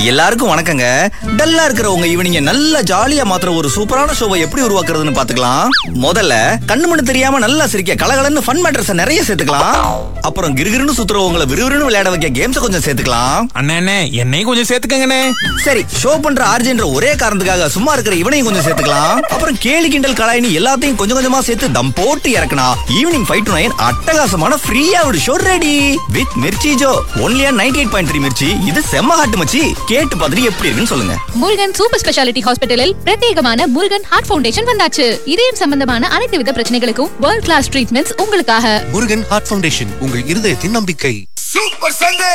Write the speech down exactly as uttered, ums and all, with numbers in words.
எல்லாருக்கும் வணக்கங்க. டல்லா இருக்கிற உங்க ஈவினிங்க நல்லா ஜாலியா மாத்திர ஒரு சூப்பரான ஷோவை எப்படி உருவாக்குறதுன்னு பாத்துக்கலாம். முதல்ல கண்ணு மண்ணு தெரியாம நல்லா சிரிக்க கலகலன்னு ஃபன் மேட்டர்ஸ் நிறைய சேர்த்துக்கலாம். அப்புறம் கிறுகிறுன்னு சுத்துறவங்களை விறுவிறுன்னு விளையாட வைக்க கேம்ஸ் கொஞ்சம் சேர்த்துக்கலாம். அண்ணே என்னையும் கொஞ்சம் சேர்த்துக்கங்கண்ணே. சரி, ஷோ பண்ற ஆர்ஜின்ற ஒரே காரணத்துக்காக சும்மா இருக்கிற இவனையும் கொஞ்சம் சேர்த்துக்கலாம். அப்புறம் கேலி கிண்டல் கலாயினி எல்லாத்தையும் கொஞ்சம் கொஞ்சமா சேர்த்து தம் போட்டு இறக்கனா ஈவினிங் ஃபைவ் டு நைன் அட்டகாசமான ஃப்ரீயா ஒரு show ready with Mirchi Joe only on ninety eight point three Mirchi. இது செம்ம ஹாட் மச்சி. கேட்டு பார்த்துட்டு எப்படி இருக்குன்னு சொல்லுங்க. முருகன் சூப்பர் ஸ்பெஷாலிட்டி ஹாஸ்பிட்டலில் பிரத்யேகமான முருகன் ஹார்ட் ஃபவுண்டேஷன் வந்தாச்சு. இதயம் சம்பந்தமான அனைத்து வித பிரச்சனைகளுக்கும் வேர்ல்ட் கிளாஸ் ட்ரீட்மெண்ட்ஸ் உங்களுக்காக. முருகன் ஹார்ட் ஃபவுண்டேஷன், உங்கள் இருதயத்தின் நம்பிக்கை. Super Sunday.